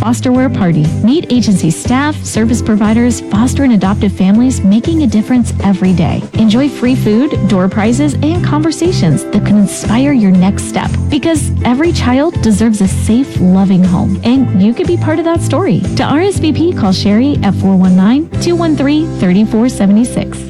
Fosterware Party. Meet agency staff, service providers, foster and adoptive families making a difference every day. Enjoy free food, door prizes, and conversations that can inspire your next step. Because every child deserves a safe, loving home. And you could be part of that story. To RSVP, call Sherry at 419-213-3476.